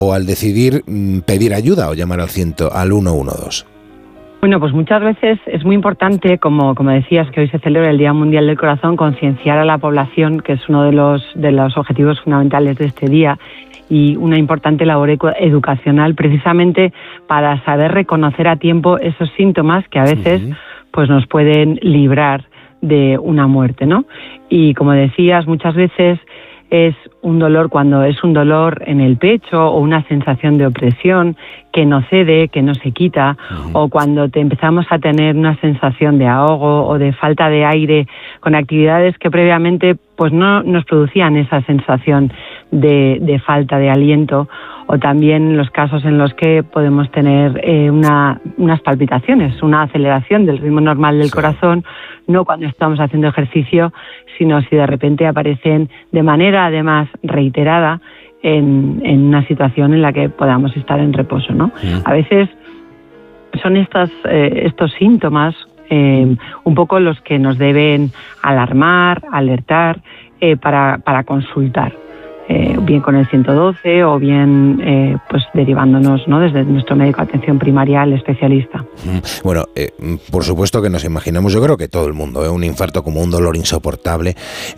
o al decidir pedir ayuda o llamar al 112? Bueno, pues muchas veces es muy importante, como decías, que hoy se celebra el Día Mundial del Corazón, concienciar a la población, que es uno de los objetivos fundamentales de este día, y una importante labor educacional precisamente para saber reconocer a tiempo esos síntomas que a veces pues nos pueden librar de una muerte, ¿no? Y como decías, muchas veces es un dolor cuando es un dolor en el pecho o una sensación de opresión que no cede, que no se quita, o cuando empezamos a tener una sensación de ahogo o de falta de aire con actividades que previamente pues no nos producían esa sensación de falta de aliento, o también los casos en los que podemos tener unas palpitaciones, una aceleración del ritmo normal del corazón, no cuando estamos haciendo ejercicio, sino si de repente aparecen de manera además reiterada en una situación en la que podamos estar en reposo, ¿no? A veces son estos síntomas un poco los que nos deben alarmar, alertar para consultar. Bien con el 112 o bien pues derivándonos, ¿no?, desde nuestro médico de atención primaria al especialista. Bueno, por supuesto que nos imaginamos, yo creo que todo el mundo, un infarto como un dolor insoportable.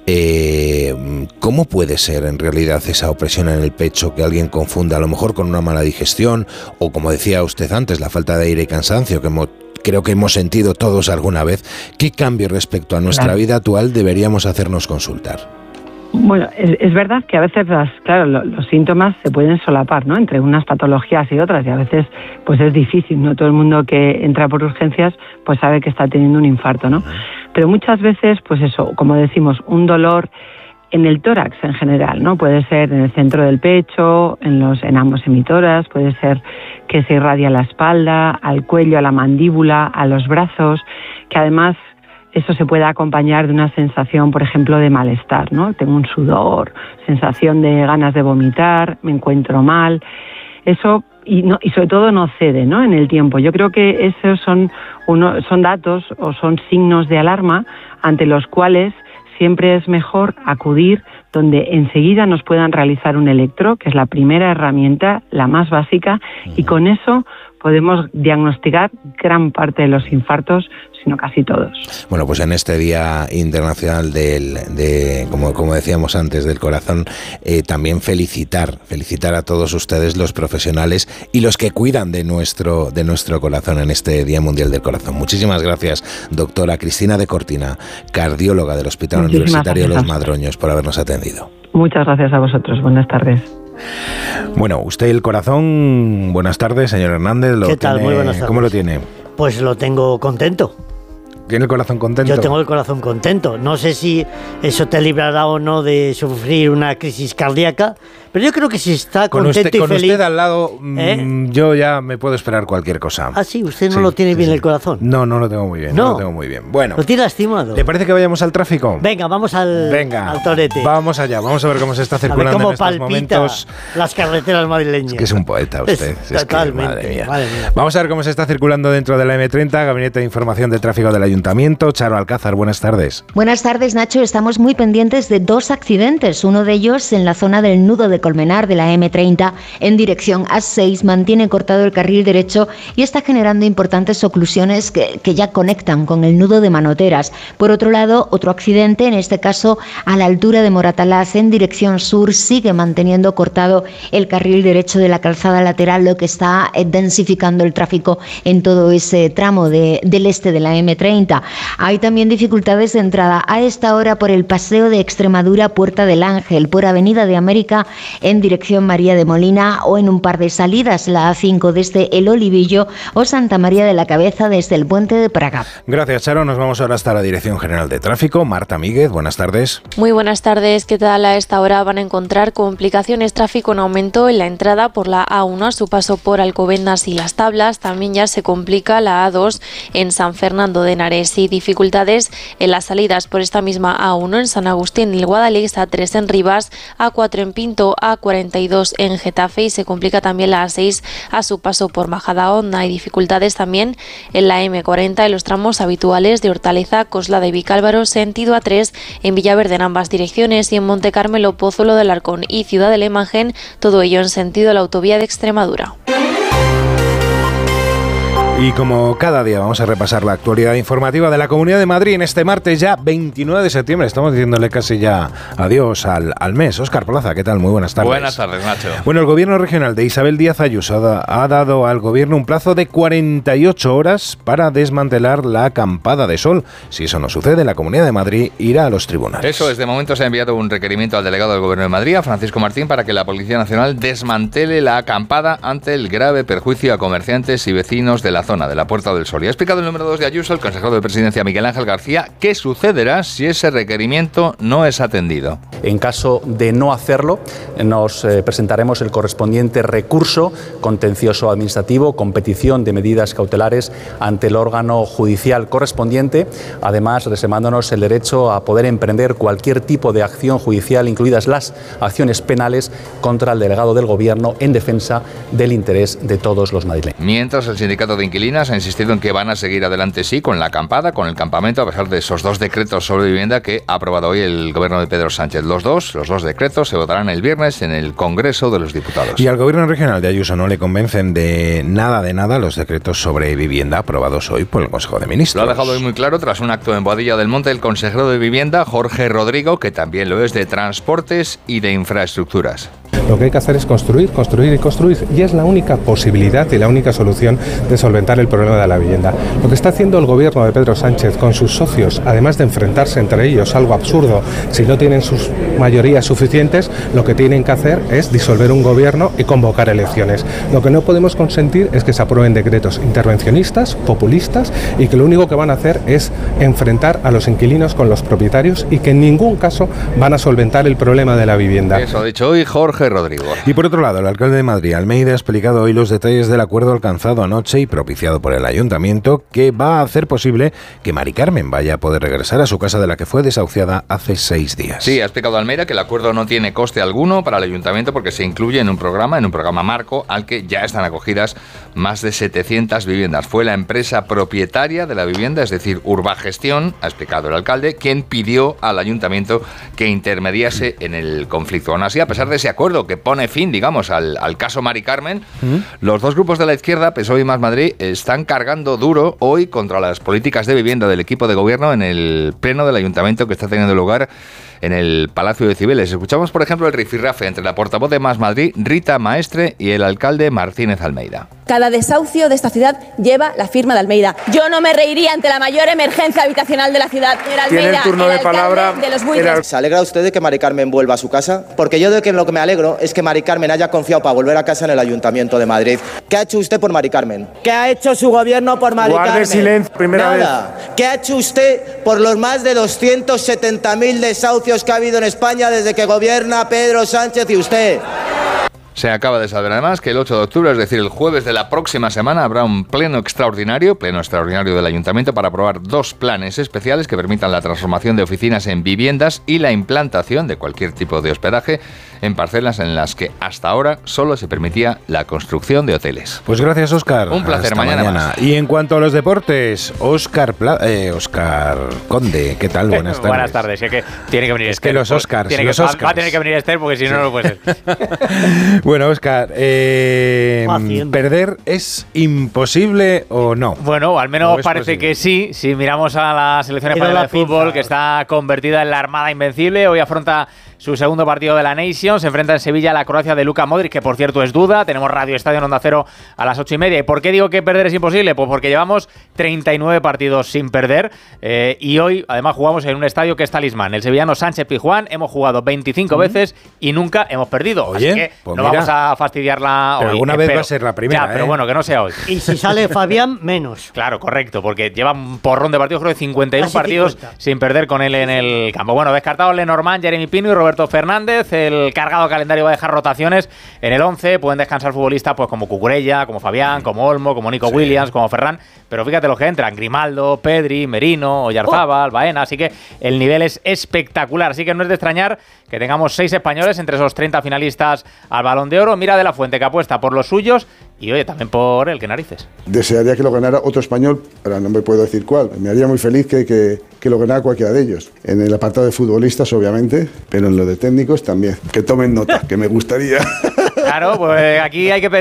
¿Cómo puede ser en realidad esa opresión en el pecho que alguien confunde a lo mejor con una mala digestión o, como decía usted antes, la falta de aire y cansancio que creo que hemos sentido todos alguna vez? ¿Qué cambio respecto a nuestra vida actual deberíamos hacernos consultar? Bueno, es verdad que a veces los síntomas se pueden solapar, ¿no?, entre unas patologías y otras, y a veces pues es difícil, no todo el mundo que entra por urgencias pues sabe que está teniendo un infarto, ¿no? Pero muchas veces, pues eso, como decimos, un dolor en el tórax en general, ¿no? Puede ser en el centro del pecho, en ambos hemitórax, puede ser que se irradia a la espalda, al cuello, a la mandíbula, a los brazos, que además eso se puede acompañar de una sensación, por ejemplo, de malestar, ¿no? Tengo un sudor, sensación de ganas de vomitar, me encuentro mal. Eso, y sobre todo no cede, ¿no?, en el tiempo. Yo creo que esos son datos o son signos de alarma ante los cuales siempre es mejor acudir donde enseguida nos puedan realizar un electro, que es la primera herramienta, la más básica, y con eso podemos diagnosticar gran parte de los infartos, sino casi todos. Bueno, pues en este Día Internacional como decíamos antes, del corazón, también felicitar a todos ustedes, los profesionales y los que cuidan de nuestro corazón en este Día Mundial del Corazón. Muchísimas gracias, doctora Cristina de Cortina, cardióloga del Hospital Universitario Los Madroños, por habernos atendido. Muchas gracias a vosotros. Buenas tardes. Bueno, usted y el corazón, buenas tardes, señor Hernández. ¿Qué tal? Muy buenas tardes. ¿Cómo lo tiene? Pues lo tengo contento. ¿Tiene el corazón contento? Yo tengo el corazón contento. No sé si eso te librará o no de sufrir una crisis cardíaca, pero yo creo que si está contento y feliz... Con usted al lado, yo ya me puedo esperar cualquier cosa. Ah, sí, ¿usted no lo tiene bien el corazón? No lo tengo muy bien. No lo tengo muy bien. Bueno. ¿Lo tiene lastimado? ¿Le parece que vayamos al tráfico? Venga, vamos al torete. Vamos allá, vamos a ver cómo se está circulando en estos momentos las carreteras madrileñas. Es que es un poeta usted. Totalmente. Madre mía. Madre mía. Vamos a ver cómo se está circulando dentro de la M30, Gabinete de Información de Tráfico del Ayuntamiento. Charo Alcázar, buenas tardes. Buenas tardes, Nacho. Estamos muy pendientes de dos accidentes. Uno de ellos en la zona del nudo de Colmenar de la M30 en dirección A6. Mantiene cortado el carril derecho y está generando importantes oclusiones que ya conectan con el nudo de Manoteras. Por otro lado, otro accidente, en este caso a la altura de Moratalaz en dirección sur, sigue manteniendo cortado el carril derecho de la calzada lateral, lo que está densificando el tráfico en todo ese tramo del este de la M30. Hay también dificultades de entrada a esta hora por el Paseo de Extremadura, Puerta del Ángel, por Avenida de América en dirección María de Molina, o en un par de salidas, la A5 desde El Olivillo o Santa María de la Cabeza desde el Puente de Praga. Gracias, Charo. Nos vamos ahora hasta la Dirección General de Tráfico. Marta Míguez, buenas tardes. Muy buenas tardes. ¿Qué tal? A esta hora van a encontrar complicaciones, tráfico en aumento en la entrada por la A1 a su paso por Alcobendas y Las Tablas. También ya se complica la A2 en San Fernando de Henares y dificultades en las salidas por esta misma A1 en San Agustín y el Guadalix, A3 en Rivas, A4 en Pinto, A42 en Getafe y se complica también la A6 a su paso por Majadahonda. Hay dificultades también en la M40 en los tramos habituales de Hortaleza, Cosla de Vicálvaro, sentido A3 en Villaverde en ambas direcciones y en Monte Carmelo, Pozuelo del Arcón y Ciudad de la Imagen, todo ello en sentido a la autovía de Extremadura. Y como cada día vamos a repasar la actualidad informativa de la Comunidad de Madrid en este martes ya 29 de septiembre. Estamos diciéndole casi ya adiós al mes. Óscar Plaza, ¿qué tal? Muy buenas tardes. Buenas tardes, Nacho. Bueno, el Gobierno regional de Isabel Díaz Ayuso ha dado al Gobierno un plazo de 48 horas para desmantelar la acampada de sol. Si eso no sucede, la Comunidad de Madrid irá a los tribunales. Eso es, de momento se ha enviado un requerimiento al delegado del Gobierno de Madrid, a Francisco Martín, para que la Policía Nacional desmantele la acampada ante el grave perjuicio a comerciantes y vecinos de la zona de la Puerta del Sol. Y ha explicado el número 2 de Ayuso, el consejero de Presidencia Miguel Ángel García, qué sucederá si ese requerimiento no es atendido. En caso de no hacerlo, nos presentaremos el correspondiente recurso contencioso administrativo con petición de medidas cautelares ante el órgano judicial correspondiente, además reservándonos el derecho a poder emprender cualquier tipo de acción judicial, incluidas las acciones penales contra el delegado del Gobierno en defensa del interés de todos los madrileños. Mientras, el sindicato de inquilinas ha insistido en que van a seguir adelante, sí, con la acampada, con el campamento, a pesar de esos 2 decretos sobre vivienda que ha aprobado hoy el Gobierno de Pedro Sánchez. Los dos decretos se votarán el viernes en el Congreso de los Diputados. Y al Gobierno regional de Ayuso no le convencen de nada los decretos sobre vivienda aprobados hoy por el Consejo de Ministros. Lo ha dejado hoy muy claro tras un acto en Boadilla del Monte el consejero de Vivienda, Jorge Rodrigo, que también lo es de Transportes y de Infraestructuras. Lo que hay que hacer es construir y es la única posibilidad y la única solución de solventar el problema de la vivienda. Lo que está haciendo el Gobierno de Pedro Sánchez con sus socios, además de enfrentarse entre ellos, algo absurdo, si no tienen sus mayorías suficientes, lo que tienen que hacer es disolver un gobierno y convocar elecciones. Lo que no podemos consentir es que se aprueben decretos intervencionistas, populistas y que lo único que van a hacer es enfrentar a los inquilinos con los propietarios y que en ningún caso van a solventar el problema de la vivienda. Eso ha dicho hoy Jorge Rodrigo. Y por otro lado, el alcalde de Madrid, Almeida, ha explicado hoy los detalles del acuerdo alcanzado anoche y propiciado por el ayuntamiento que va a hacer posible que Mari Carmen vaya a poder regresar a su casa de la que fue desahuciada hace 6 días. Sí, ha explicado Almeida que el acuerdo no tiene coste alguno para el ayuntamiento porque se incluye en un programa marco al que ya están acogidas más de 700 viviendas. Fue la empresa propietaria de la vivienda, es decir, Urbagestión, ha explicado el alcalde, quien pidió al ayuntamiento que intermediase en el conflicto. Aún así, a pesar de ese acuerdo que pone fin, digamos, al caso Mari Carmen, los dos grupos de la izquierda, PSOE y Más Madrid, están cargando duro hoy contra las políticas de vivienda del equipo de gobierno en el pleno del ayuntamiento que está teniendo lugar en el Palacio de Cibeles. Escuchamos, por ejemplo, el rifirrafe entre la portavoz de Más Madrid, Rita Maestre, y el alcalde Martínez Almeida. Cada desahucio de esta ciudad lleva la firma de Almeida. Yo no me reiría ante la mayor emergencia habitacional de la ciudad. Almeida, tiene el turno de palabra de los buitres. ¿Se alegra usted de que Mari Carmen vuelva a su casa? Porque yo de que lo que me alegro es que Mari Carmen haya confiado para volver a casa en el Ayuntamiento de Madrid. ¿Qué ha hecho usted por Mari Carmen? ¿Qué ha hecho su gobierno por Mari Carmen? Guarde silencio, primera vez. ¿Qué ha hecho usted por los más de 270.000 desahucios que ha habido en España desde que gobierna Pedro Sánchez y usted? Se acaba de saber además que el 8 de octubre, es decir, el jueves de la próxima semana, habrá un pleno extraordinario del Ayuntamiento para aprobar 2 planes especiales que permitan la transformación de oficinas en viviendas y la implantación de cualquier tipo de hospedaje en parcelas en las que hasta ahora solo se permitía la construcción de hoteles. Pues gracias, Óscar. Un placer. Hasta mañana. Y en cuanto a los deportes, Óscar Conde, ¿qué tal? Buenas tardes. Buenas tardes. Es que tiene que venir Esther. Es que los Óscars. Va a tener que venir Esther porque si no, no puede ser. Bueno, Óscar, ¿perder es imposible o no? Bueno, al menos parece que sí. Si miramos a la selección española de fútbol, que está convertida en la Armada Invencible, hoy afronta su segundo partido de la Nation. Se enfrenta en Sevilla a la Croacia de Luka Modric, que por cierto es duda. Tenemos Radio Estadio en Onda Cero a las 8:30. ¿Y por qué digo que perder es imposible? Pues porque llevamos 39 partidos sin perder y hoy además jugamos en un estadio que es talismán, el sevillano Sánchez Pizjuán. Hemos jugado 25 veces y nunca hemos perdido. Oye, así que pues no vamos a fastidiarla pero hoy. Alguna vez va a ser la primera. Pero bueno, que no sea hoy. Y si sale Fabián, menos. Claro, correcto, porque lleva un porrón de partidos, creo que 51 Casi partidos 50. sin perder con él en el campo. Bueno, descartados Lenormand, Jeremy Pino y Roberto Alberto Fernández. El cargado calendario va a dejar rotaciones en el 11. Pueden descansar futbolistas pues como Cucurella, como Fabián, como Olmo, como Nico Williams, como Ferran. Pero fíjate los que entran: Grimaldo, Pedri, Merino, Oyarzábal, Baena. Así que el nivel es espectacular. Así que no es de extrañar que tengamos 6 españoles entre esos 30 finalistas al Balón de Oro. Mira de la Fuente, que apuesta por los suyos y, oye, también por él, que narices. Desearía que lo ganara otro español, pero no me puedo decir cuál. Me haría muy feliz que lo ganara cualquiera de ellos. En el apartado de futbolistas, obviamente, pero en lo de técnicos también. Que tomen nota, que me gustaría. Claro, pues aquí hay que pedir